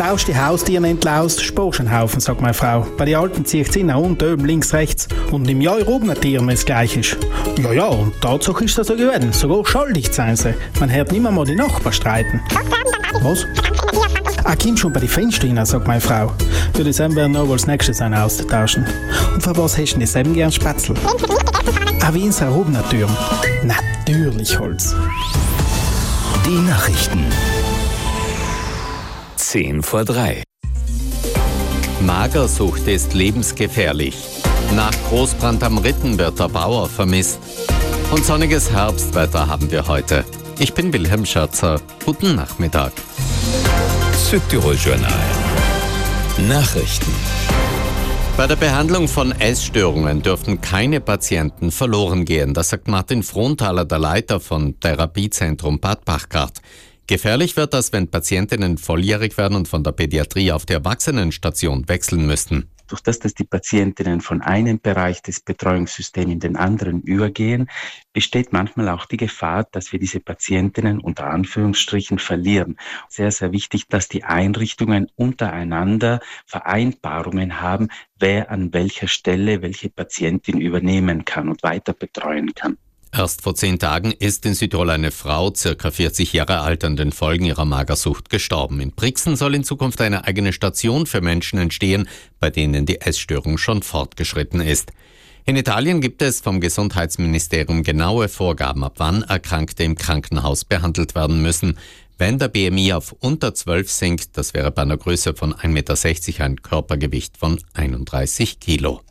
Tausch die Haustiere endlich aus, sparst einen Haufen, sagt meine Frau. Bei den Alten zieht sie nach unten, oben, links, rechts. Und im Jahr oben natürlich, wenn es gleich ist. Ja, und Tatsache ist das so gewesen. Sogar schuldig sein sie. Man hört nicht mehr die Nachbarn streiten. Was? Komm schon bei den Fenstern rein, sagt meine Frau. Für die Sam werden noch als nächstes einen austauschen. Und für was hast du denn Sam gern Spätzle? Wie in Sarubner Türen. Natürlich Holz. Die Nachrichten. 2:10. Magersucht ist lebensgefährlich. Nach Großbrand am Ritten wird der Bauer vermisst. Und sonniges Herbstwetter haben wir heute. Ich bin Wilhelm Scherzer. Guten Nachmittag. Südtirol Journal. Nachrichten. Bei der Behandlung von Essstörungen dürfen keine Patienten verloren gehen. Das sagt Martin Fronthaler, der Leiter von Therapiezentrum Bad Bachgart. Gefährlich wird das, wenn Patientinnen volljährig werden und von der Pädiatrie auf die Erwachsenenstation wechseln müssten. Durch das, dass die Patientinnen von einem Bereich des Betreuungssystems in den anderen übergehen, besteht manchmal auch die Gefahr, dass wir diese Patientinnen unter Anführungsstrichen verlieren. Sehr, sehr wichtig, dass die Einrichtungen untereinander Vereinbarungen haben, wer an welcher Stelle welche Patientin übernehmen kann und weiter betreuen kann. Erst vor 10 Tagen ist in Südtirol eine Frau, circa 40 Jahre alt, an den Folgen ihrer Magersucht gestorben. In Brixen soll in Zukunft eine eigene Station für Menschen entstehen, bei denen die Essstörung schon fortgeschritten ist. In Italien gibt es vom Gesundheitsministerium genaue Vorgaben, ab wann Erkrankte im Krankenhaus behandelt werden müssen. Wenn der BMI auf unter 12 sinkt, das wäre bei einer Größe von 1,60 Meter ein Körpergewicht von 31 Kilo.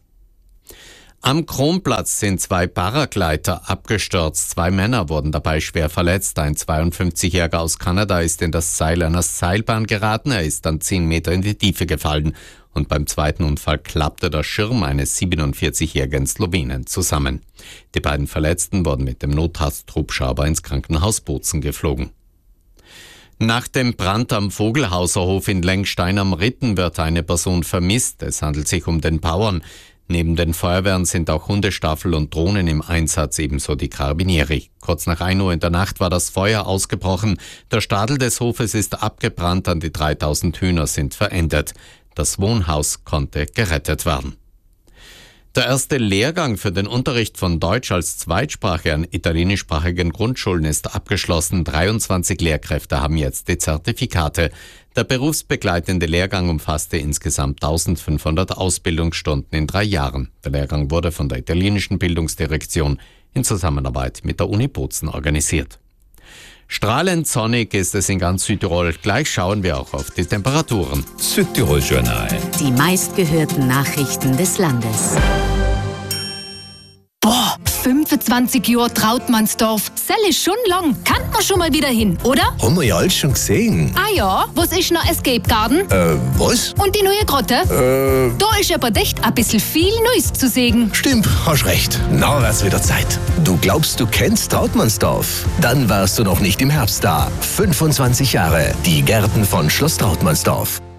Am Kronplatz sind 2 Paragleiter abgestürzt. 2 Männer wurden dabei schwer verletzt. Ein 52-Jähriger aus Kanada ist in das Seil einer Seilbahn geraten. Er ist dann 10 Meter in die Tiefe gefallen. Und beim zweiten Unfall klappte der Schirm eines 47-jährigen Slowenen zusammen. Die beiden Verletzten wurden mit dem Notarzthubschrauber ins Krankenhaus Bozen geflogen. Nach dem Brand am Vogelhauserhof in Lengstein am Ritten wird eine Person vermisst. Es handelt sich um den Bauern. Neben den Feuerwehren sind auch Hundestaffel und Drohnen im Einsatz, ebenso die Carabinieri. Kurz nach 1 Uhr in der Nacht war das Feuer ausgebrochen. Der Stadel des Hofes ist abgebrannt, an die 3000 Hühner sind verendet. Das Wohnhaus konnte gerettet werden. Der erste Lehrgang für den Unterricht von Deutsch als Zweitsprache an italienischsprachigen Grundschulen ist abgeschlossen. 23 Lehrkräfte haben jetzt die Zertifikate. Der berufsbegleitende Lehrgang umfasste insgesamt 1500 Ausbildungsstunden in 3 Jahren. Der Lehrgang wurde von der italienischen Bildungsdirektion in Zusammenarbeit mit der Uni Bozen organisiert. Strahlend sonnig ist es in ganz Südtirol. Gleich schauen wir auch auf die Temperaturen. Südtirol Journal. Die meistgehörten Nachrichten des Landes. 25 Jahre Trautmannsdorf. Sell ist schon lang. Kann man schon mal wieder hin, oder? Haben wir ja alles schon gesehen. Ah ja, was ist noch Escape Garden? Was? Und die neue Grotte? Da ist aber echt ein bisschen viel Neues zu sehen. Stimmt, hast recht. Na, wär's wieder Zeit. Du glaubst, du kennst Trautmannsdorf? Dann warst du noch nicht im Herbst da. 25 Jahre. Die Gärten von Schloss Trautmannsdorf.